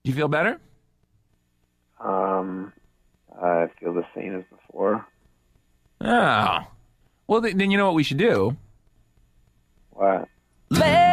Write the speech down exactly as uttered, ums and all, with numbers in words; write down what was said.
Do you feel better? Um, I feel the same as before. Oh. Well, then you know what we should do? What? Let